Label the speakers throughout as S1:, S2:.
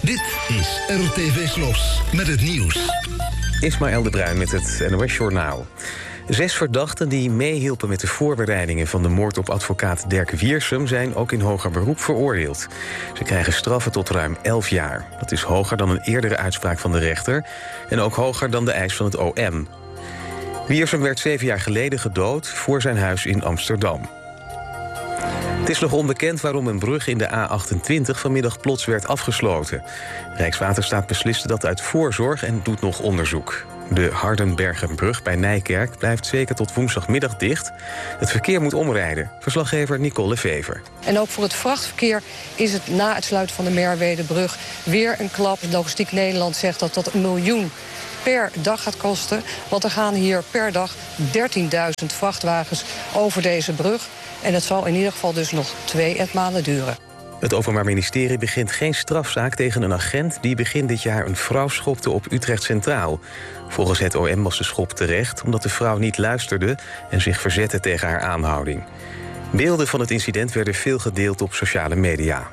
S1: Dit is RTV Slos met het nieuws.
S2: Ismaël de Bruin met het NOS Journaal. 6 verdachten die meehielpen met de voorbereidingen van de moord op advocaat Dirk Wiersum zijn ook in hoger beroep veroordeeld. Ze krijgen straffen tot ruim 11 jaar. Dat is hoger dan een eerdere uitspraak van de rechter en ook hoger dan de eis van het OM. Wiersum werd 7 jaar geleden gedood voor zijn huis in Amsterdam. Het is nog onbekend waarom een brug in de A28 vanmiddag plots werd afgesloten. Rijkswaterstaat besliste dat uit voorzorg en doet nog onderzoek. De Hardenbergenbrug bij Nijkerk blijft zeker tot woensdagmiddag dicht. Het verkeer moet omrijden. Verslaggever Nicole Vever.
S3: En ook voor het vrachtverkeer is het na het sluiten van de Merwedebrug weer een klap. Logistiek Nederland zegt dat dat 1 miljoen per dag gaat kosten. Want er gaan hier per dag 13.000 vrachtwagens over deze brug. En het zal in ieder geval dus nog 2 maanden duren.
S2: Het Openbaar Ministerie begint geen strafzaak tegen een agent die begin dit jaar een vrouw schopte op Utrecht Centraal. Volgens het OM was de schop terecht omdat de vrouw niet luisterde en zich verzette tegen haar aanhouding. Beelden van het incident werden veel gedeeld op sociale media.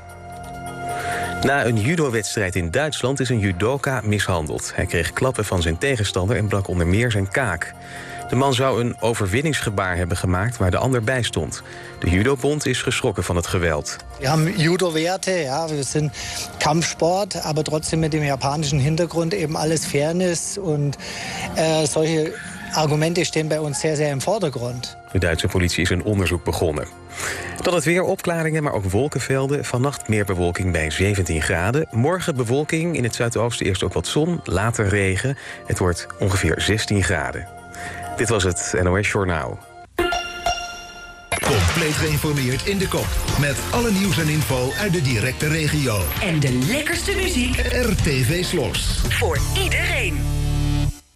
S2: Na een judowedstrijd in Duitsland is een judoka mishandeld. Hij kreeg klappen van zijn tegenstander en brak onder meer zijn kaak. De man zou een overwinningsgebaar hebben gemaakt waar de ander bij stond. De judobond is geschrokken van het geweld.
S4: We hebben Judo-Werte, ja, we zijn Kampfsport, aber trotzdem mit dem japanischen Hintergrund eben alles Fairness und solche Argumente stehen bij ons zeer im Vordergrund.
S2: De Duitse politie is een onderzoek begonnen. Dan het weer, opklaringen, maar ook wolkenvelden. Vannacht meer bewolking bij 17 graden. Morgen bewolking, in het zuidoosten eerst ook wat zon, later regen. Het wordt ongeveer 16 graden. Dit was het NOS Journaal.
S1: Compleet geïnformeerd in de kop. Met alle nieuws en info uit de directe regio.
S5: En de lekkerste muziek.
S1: RTV Slos.
S5: Voor iedereen.